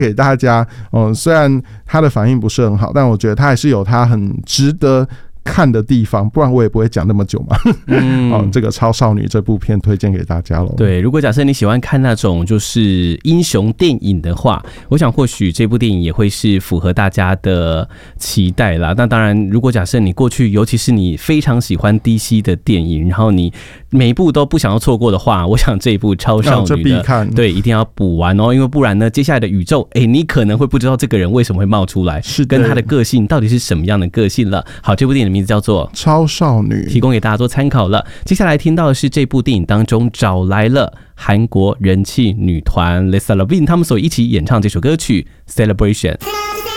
给大家。虽然它的反应不是很好，但我觉得它还是有它很值得看的地方，不然我也不会讲那么久嘛。这个超少女这部片推荐给大家咯。 对，如果假设你喜欢看那种就是英雄电影的话，我想或许这部电影也会是符合大家的期待啦。那当然，如果假设你过去，尤其是你非常喜欢 DC 的电影，然后你每一部都不想要错过的话，我想这一部超少女的， 必看， 对，一定要补完哦，因为不然呢，接下来的宇宙，你可能会不知道这个人为什么会冒出来， 是跟他的个性到底是什么样的个性了。好，这部电影的名字叫做 《超少女》， 提供给大家做参考了。接下来听到的是这部电影当中找来了韩国人气女团 Lisa Levine 他们所一起演唱这首歌曲《Celebration》。